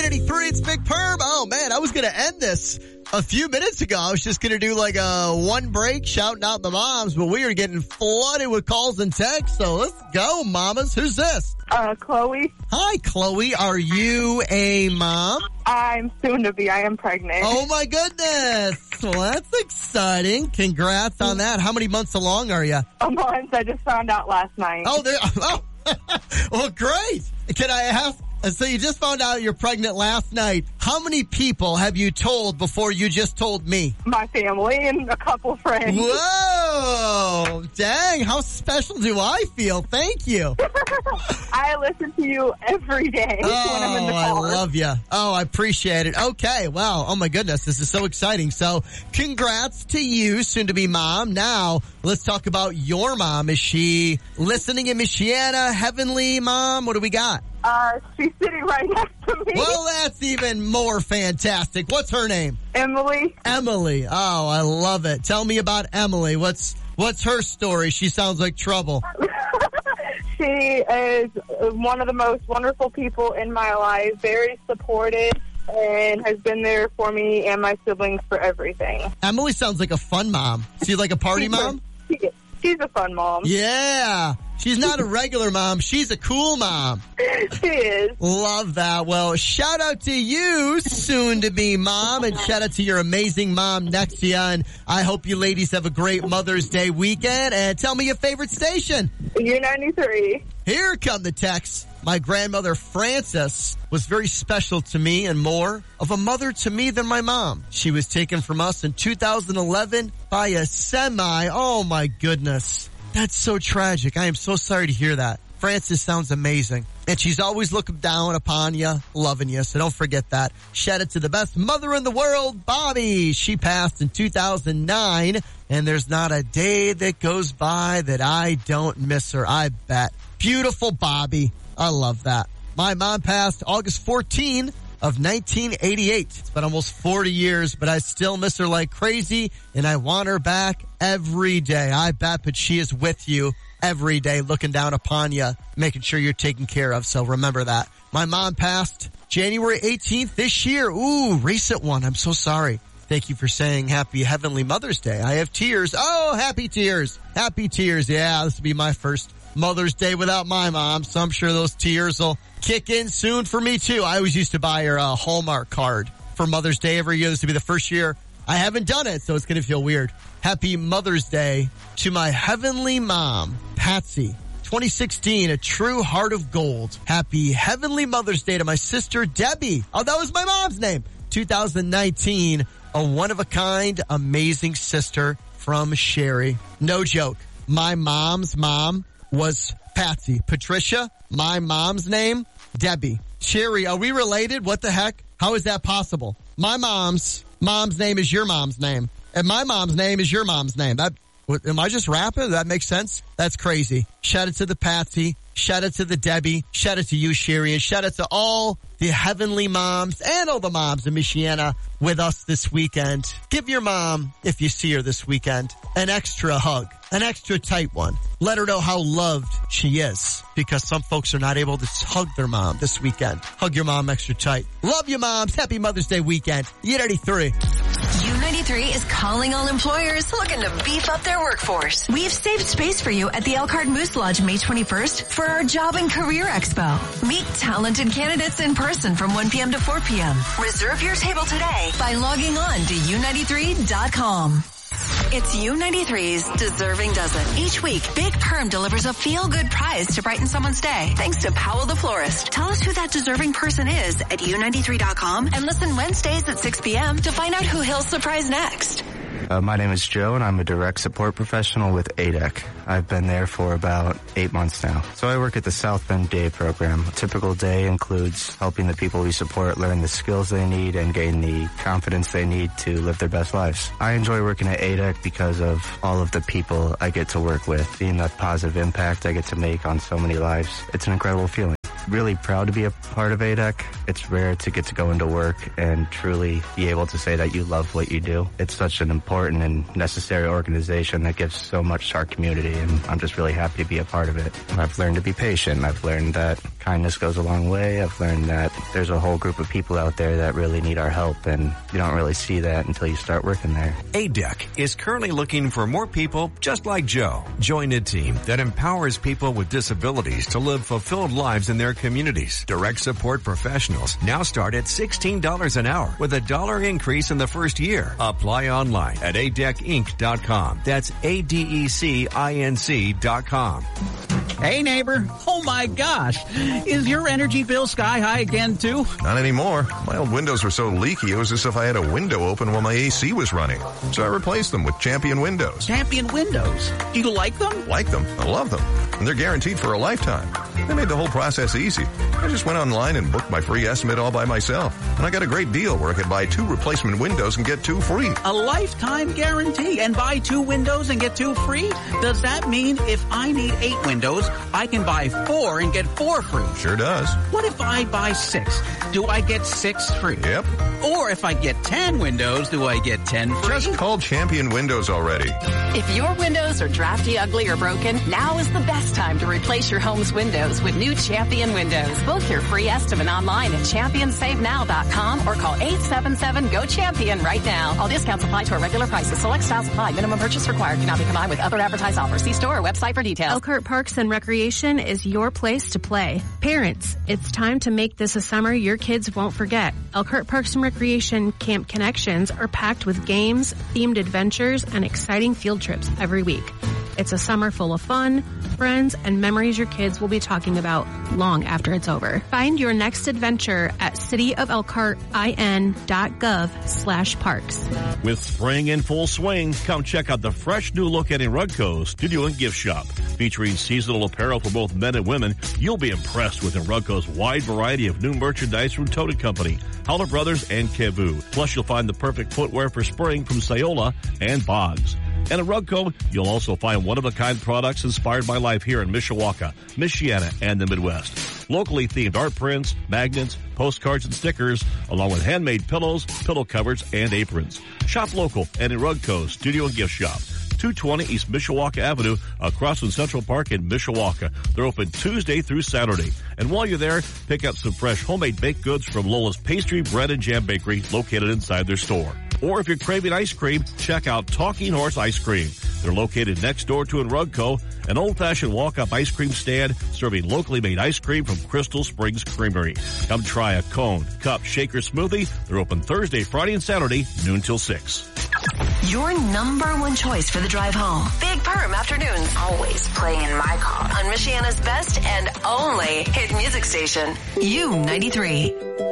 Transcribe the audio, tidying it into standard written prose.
U93, it's Big Perm. Oh, man, I was going to end this a few minutes ago. I was just going to do like a one break shouting out the moms, but we are getting flooded with calls and texts. So let's go, mamas. Who's this? Chloe. Hi, Chloe. Are you a mom? I'm soon to be. I am pregnant. Oh, my goodness. Well, that's exciting. Congrats on that. How many months along are you? A month. I just found out last night. Well, great. Can I ask? So you just found out you're pregnant last night. How many people have you told before you just told me? My family and a couple friends. Whoa! Dang, how special do I feel? Thank you. I listen to you every day when I'm in the car. I love you. Oh, I appreciate it. Okay, well, oh my goodness, this is so exciting. So congrats to you, soon to be mom. Now, let's talk about your mom. Is she listening in Michiana, heavenly mom? What do we got? She's sitting right next to me. Well, that's even more fantastic. What's her name? Emily. Emily. Oh, I love it. Tell me about Emily. What's her story? She sounds like trouble. She is one of the most wonderful people in my life. Very supportive and has been there for me and my siblings for everything. Emily sounds like a fun mom. Is she like a party mom? She's a fun mom. Yeah. She's not a regular mom. She's a cool mom. She is. Love that. Well, shout out to you, soon to be mom, and shout out to your amazing mom next to you. And I hope you ladies have a great Mother's Day weekend. And tell me your favorite station. U93. Here come the texts. My grandmother, Frances, was very special to me and more of a mother to me than my mom. She was taken from us in 2011 by a semi. Oh, my goodness. That's so tragic. I am so sorry to hear that. Frances sounds amazing. And she's always looking down upon you, loving you. So don't forget that. Shout out to the best mother in the world, Bobby. She passed in 2009. And there's not a day that goes by that I don't miss her. I bet. Beautiful Bobby. I love that. My mom passed August 14 of 1988. It's been almost 40 years, but I still miss her like crazy, and I want her back every day. I bet, but she is with you every day, looking down upon you, making sure you're taken care of. So remember that. My mom passed January 18th this year. Ooh, recent one. I'm so sorry. Thank you for saying happy Heavenly Mother's Day. I have tears. Oh, happy tears. Happy tears. Yeah, this will be my first Mother's Day without my mom, so I'm sure those tears will kick in soon for me too. I always used to buy her a Hallmark card for Mother's Day every year. This will be the first year I haven't done it, so it's going to feel weird. Happy Mother's Day to my heavenly mom, Patsy. 2016, a true heart of gold. Happy Heavenly Mother's Day to my sister, Debbie. Oh, that was my mom's name. 2019, a one-of-a-kind, amazing sister from Sherry. No joke. My mom's mom was Patsy. Patricia, my mom's name, Debbie. Sherry, are we related? What the heck? How is that possible? My mom's name is your mom's name. And my mom's name is your mom's name. Am I just rapping? That makes sense? That's crazy. Shout out to the Patsy. Shout out to the Debbie. Shout out to you, Sherry. And shout out to all the heavenly moms and all the moms in Michiana with us this weekend. Give your mom, if you see her this weekend, an extra hug. An extra tight one. Let her know how loved she is, because some folks are not able to hug their mom this weekend. Hug your mom extra tight. Love you, moms. Happy Mother's Day weekend. U93. U93 is calling all employers looking to beef up their workforce. We've saved space for you at the Elkhart Moose Lodge May 21st for our Job and Career Expo. Meet talented candidates in person from 1 p.m. to 4 p.m. Reserve your table today by logging on to U93.com. It's U93's Deserving Dozen. Each week, Big Perm delivers a feel-good prize to brighten someone's day. Thanks to Powell the Florist. Tell us who that deserving person is at U93.com and listen Wednesdays at 6 p.m. to find out who he'll surprise next. My name is Joe, and I'm a direct support professional with ADEC. I've been there for about 8 months now. So I work at the South Bend Day program. A typical day includes helping the people we support learn the skills they need and gain the confidence they need to live their best lives. I enjoy working at ADEC because of all of the people I get to work with, seeing the positive impact I get to make on so many lives. It's an incredible feeling. really proud to be a part of ADEC. It's rare to get to go into work and truly be able to say that you love what you do. It's such an important and necessary organization that gives so much to our community, and I'm just really happy to be a part of it. I've learned to be patient. I've learned that kindness goes a long way. I've learned that there's a whole group of people out there that really need our help, and you don't really see that until you start working there. ADEC is currently looking for more people just like Joe. Join a team that empowers people with disabilities to live fulfilled lives in their communities. Direct support professionals now start at $16 an hour with a $1 increase in the first year. Apply online at adecinc.com. That's ADECINC.com. Hey neighbor, oh my gosh, is your energy bill sky high again too? Not anymore. My old windows were so leaky it was as if I had a window open while my AC was running. So I replaced them with Champion Windows. Champion Windows? Do you like them? Like them. I love them. And they're guaranteed for a lifetime. They made the whole process easy. I just went online and booked my free estimate all by myself. And I got a great deal where I could buy 2 replacement windows and get 2 free. A lifetime guarantee and buy 2 windows and get 2 free? Does that mean if I need 8 windows, I can buy 4 and get 4 free? Sure does. What if I buy 6? Do I get 6 free? Yep. Or if I get 10 windows, do I get 10 free? Just call Champion Windows already. If your windows are drafty, ugly, or broken, now is the best time to replace your home's windows with new Champion Windows. Book your free estimate online at championsavenow.com or call 877-GO-CHAMPION right now. All discounts apply to our regular prices. Select styles apply. Minimum purchase required. Cannot be combined with other advertised offers. See store or website for details. Elkhart Parks and Recreation is your place to play. Parents, it's time to make this a summer your kids won't forget. Elkhart Parks and Recreation Camp Connections are packed with games, themed adventures, and exciting field trips every week. It's a summer full of fun, friends, and memories your kids will be talking about long after it's over. Find your next adventure at cityofelkhartin.gov/parks. With spring in full swing, come check out the fresh new look at Enrugco's Studio and Gift Shop. Featuring seasonal apparel for both men and women, you'll be impressed with Enrugco's wide variety of new merchandise from Tote Company, Howler Brothers, and Kevu. Plus, you'll find the perfect footwear for spring from Sayola and Boggs. And at Rugco, you'll also find one-of-a-kind products inspired by life here in Mishawaka, Michiana, and the Midwest. Locally themed art prints, magnets, postcards, and stickers, along with handmade pillows, pillow covers, and aprons. Shop local and in Rugco's Studio and Gift Shop, 220 East Mishawaka Avenue, across from Central Park in Mishawaka. They're open Tuesday through Saturday. And while you're there, pick up some fresh homemade baked goods from Lola's Pastry, Bread, and Jam Bakery located inside their store. Or if you're craving ice cream, check out Talking Horse Ice Cream. They're located next door to Enrugco, an old-fashioned walk-up ice cream stand serving locally made ice cream from Crystal Springs Creamery. Come try a cone, cup, shaker smoothie. They're open Thursday, Friday, and Saturday, noon till 6. Your number one choice for the drive home. Big Perm Afternoons. Always playing in my car. On Michiana's best and only hit music station. U93.